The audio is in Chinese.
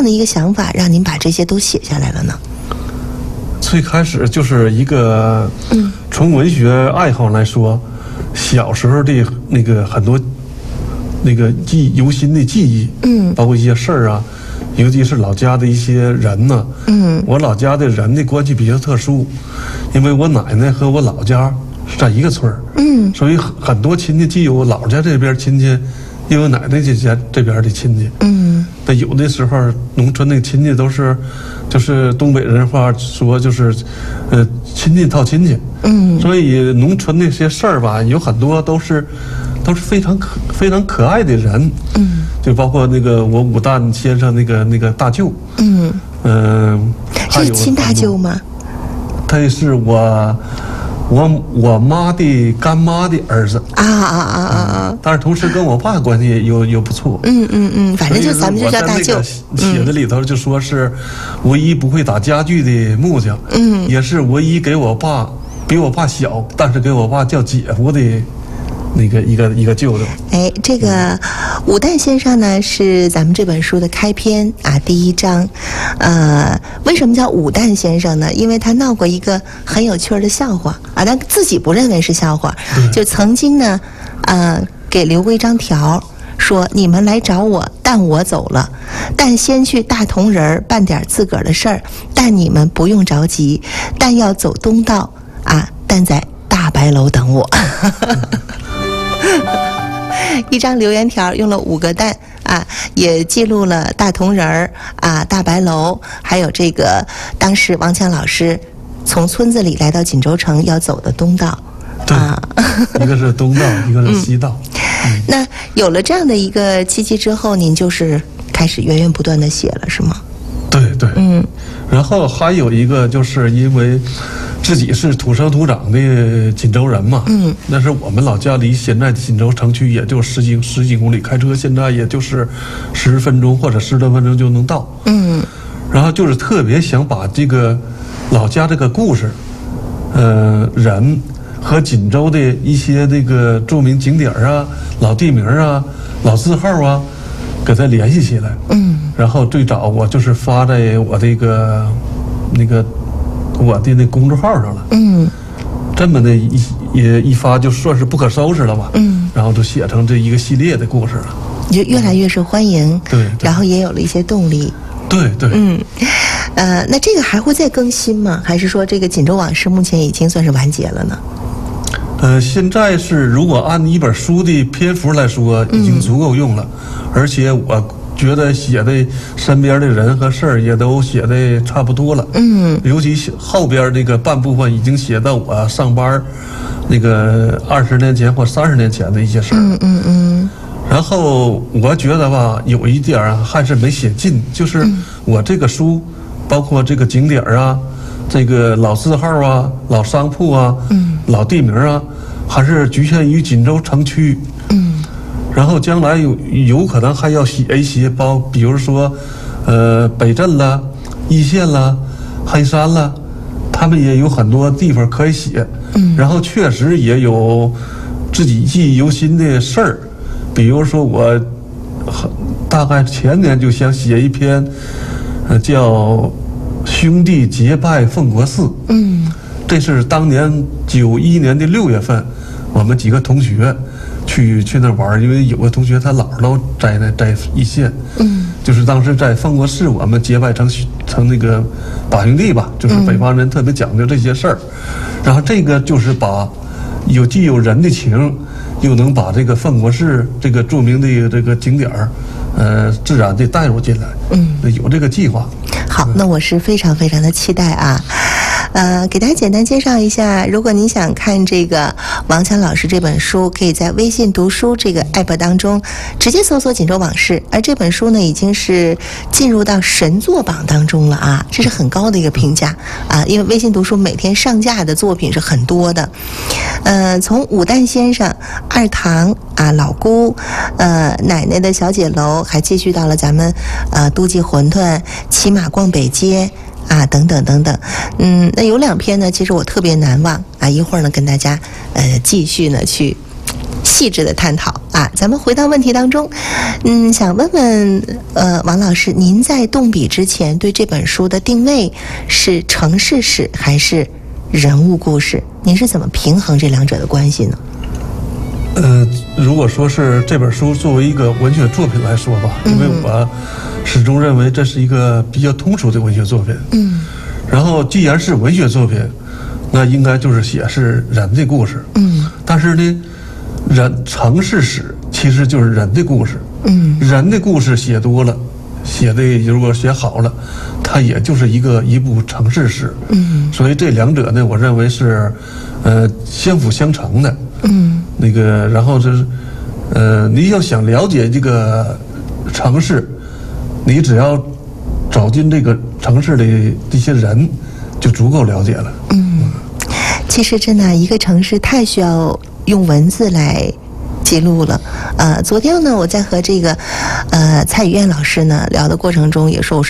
样的一个想法让您把这些都写下来了呢？ 最开始就是一个，从文学爱好来说，小时候的那个很多那个犹新的记忆，包括一些事儿啊，尤其是老家的一些人呢，我老家的人的关系比较特殊，因为我奶奶和我老家是在一个村儿，所以很多亲戚既有我老家这边亲戚，也有奶奶家这边的亲戚，那有的时候农村的亲戚都是，就是东北人话说就是，亲戚套亲戚，所以农村那些事儿吧，有很多都是非常可爱的人，就包括那个我武旦先生那个大舅， 是亲大舅吗？ 他是我妈的干妈的儿子但是同时跟我爸关系又不错， 反正就咱们就叫大舅。 写的里头就说是唯一不会打家具的木匠，也是唯一比我爸小，但是给我爸叫姐夫的那个一个舅舅。 哎，这个武旦先生呢是咱们这本书的开篇啊，第一章。为什么叫武旦先生呢？因为他闹过一个很有趣的笑话啊，他自己不认为是笑话，就曾经呢，给留过一张条，说你们来找我，但我走了，但先去大同人办点自个儿的事儿，但你们不用着急，但要走东道啊，但在大白楼等我。一张留言条用了5个蛋啊，也记录了大同人儿啊、大白楼，还有这个当时王强老师从村子里来到锦州城要走的东道。 对，一个是东道，一个是西道。 那有了这样的一个契机之后，您就是开始源源不断的写了，是吗？ 对，然后还有一个就是因为自己是土生土长的锦州人嘛，那是我们老家离现在的锦州城区也就十几公里，开车现在也就是10分钟或者10多分钟就能到，然后就是特别想把这个老家这个故事，人和锦州的一些那个著名景点啊、老地名啊、老字号啊，给它联系起来，然后最早我就是发在我这个我的那公众号上了，这么的一发就算是不可收拾了吧，然后就写成这一个系列的故事了， 就越来越受欢迎， 对， 然后也有了一些动力， 对， 那这个还会再更新吗？还是说这个锦州往事目前已经算是完结了呢？ 现在是如果按一本书的篇幅来说，已经足够用了，而且我觉得写的身边的人和事儿也都写的差不多了，尤其后边那个半部分已经写到我上班那个20年前或30年前的一些事儿，然后我觉得吧，有一点还是没写尽，就是我这个书，包括这个景点啊，这个老字号啊、老商铺啊、老地名啊，还是局限于锦州城区。然后将来有可能还要写一些比如说，北镇啦、易县啦、黑山啦，他们也有很多地方可以写。然后确实也有自己记忆犹新的事儿，比如说我大概前年就想写一篇，叫兄弟结拜奉国寺。这是当年91年的6月份，我们几个同学去那玩，因为有个同学他姥姥都在易县，就是当时在奉国寺，我们结拜成那个把兄弟吧，就是北方人特别讲究这些事儿，然后这个就是把既有人的情，又能把这个奉国寺这个著名的这个景点自然地带入进来，有这个计划。 好，那我是非常非常的期待啊。给大家简单介绍一下，如果您想看这个王强老师这本书，可以在微信读书这个 app 当中直接搜索锦州往事，而这本书呢已经是进入到神作榜当中了啊，这是很高的一个评价啊，因为微信读书每天上架的作品是很多的，从武旦先生、二堂啊、老姑、奶奶的小姐楼，还继续到了咱们都记馄饨、骑马逛北街啊，等等等等，那有2篇呢，其实我特别难忘啊，一会儿呢跟大家继续呢去细致的探讨。 啊，咱们回到问题当中，想问问王老师，您在动笔之前对这本书的定位是城市史还是人物故事？您是怎么平衡这两者的关系呢？ 如果说是这本书作为一个文学作品来说吧，因为我始终认为这是一个比较通俗的文学作品。然后既然是文学作品，那应该就是写是人的故事。但是呢，城市史其实就是人的故事。人的故事写多了，写的如果写好了，它也就是一部城市史。所以这两者呢，我认为是相辅相成的。那个，然后就是你要想了解这个城市，你只要走进这个城市的这些人，就足够了解了。 其实真的，一个城市太需要用文字来记录了。昨天呢，我在和这个蔡宇燕老师呢聊的过程中，也说我说